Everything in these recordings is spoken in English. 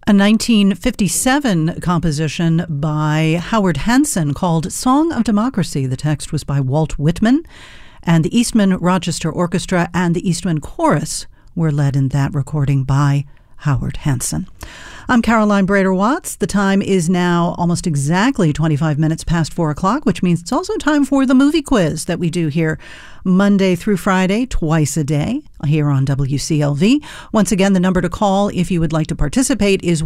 A 1957 composition by Howard Hanson called Song of Democracy. The text was by Walt Whitman, and the Eastman Rochester Orchestra and the Eastman Chorus were led in that recording by Howard Hanson. I'm Caroline Brader-Watts. The time is now almost exactly 25 minutes past 4 o'clock, which means it's also time for the movie quiz that we do here Monday through Friday, twice a day, here on WCLV. Once again, the number to call if you would like to participate is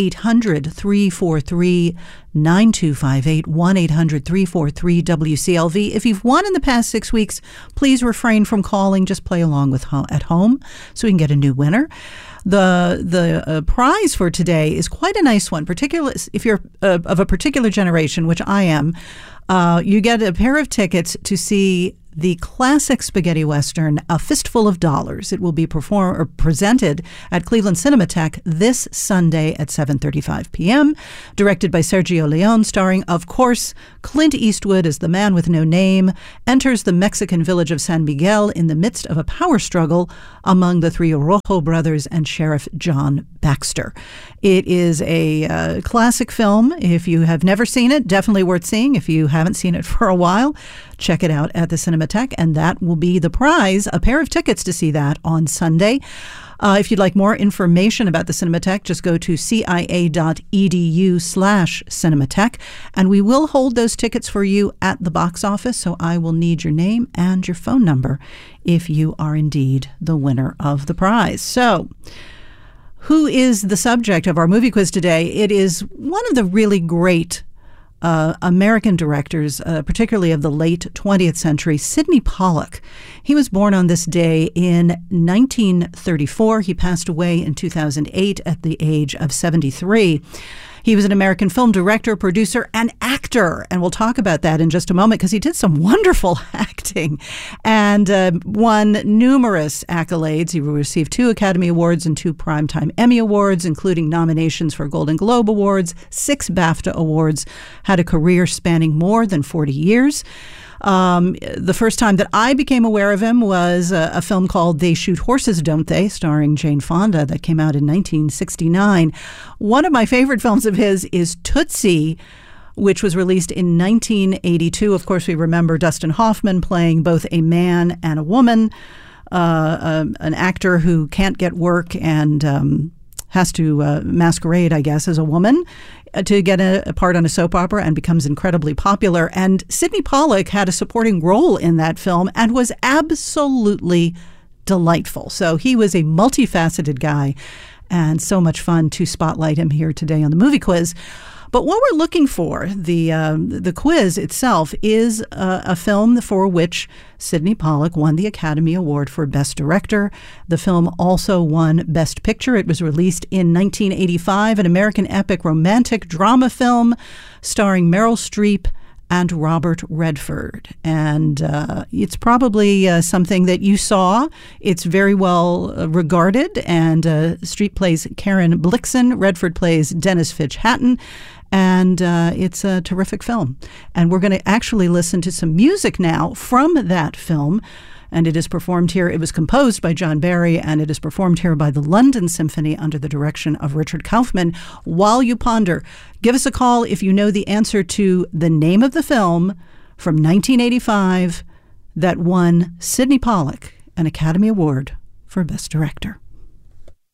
1-800-343-9258, 1-800-343-WCLV. If you've won in the past 6 weeks, please refrain from calling. Just play along with at home so we can get a new winner. The prize for today is quite a nice one, particularly if you're of a particular generation, which I am. You get a pair of tickets to see the classic spaghetti western, A Fistful of Dollars. It will be presented at Cleveland Cinematheque this Sunday at 7:35 p.m., directed by Sergio Leone, starring, of course, Clint Eastwood as the man with no name, enters the Mexican village of San Miguel in the midst of a power struggle among the three Rojo brothers and Sheriff John Baxter. It is a classic film. If you have never seen it, definitely worth seeing. If you haven't seen it for a while, check it out at the Cinematheque, and that will be the prize, a pair of tickets to see that on Sunday. If you'd like more information about the Cinematheque, just go to cia.edu/Cinematheque, and we will hold those tickets for you at the box office, so I will need your name and your phone number if you are indeed the winner of the prize. So, who is the subject of our movie quiz today? It is one of the really great American directors, particularly of the late 20th century, Sydney Pollack. He was born on this day in 1934. He passed away in 2008 at the age of 73. He was an American film director, producer, and actor. And we'll talk about that in just a moment because he did some wonderful acting and won numerous accolades. He received 2 Academy Awards and 2 Primetime Emmy Awards, including nominations for Golden Globe Awards, 6 BAFTA Awards, had a career spanning more than 40 years. The first time that I became aware of him was a film called They Shoot Horses, Don't They?, starring Jane Fonda, that came out in 1969. One of my favorite films of his is Tootsie, which was released in 1982. Of course, we remember Dustin Hoffman playing both a man and a woman, an actor who can't get work and has to masquerade, I guess, as a woman to get a part on a soap opera and becomes incredibly popular. And Sydney Pollack had a supporting role in that film and was absolutely delightful. So he was a multifaceted guy and so much fun to spotlight him here today on the movie quiz. But what we're looking for, the quiz itself, is a film for which Sydney Pollack won the Academy Award for Best Director. The film also won Best Picture. It was released in 1985, an American epic romantic drama film starring Meryl Streep and Robert Redford. And it's probably something that you saw. It's very well regarded, and Streep plays Karen Blixen. Redford plays Dennis Fitch-Hatton. And it's a terrific film. And we're going to actually listen to some music now from that film. And it is performed here. It was composed by John Barry, and it is performed here by the London Symphony under the direction of Richard Kaufman. While you ponder, give us a call if you know the answer to the name of the film from 1985 that won Sydney Pollack an Academy Award for Best Director.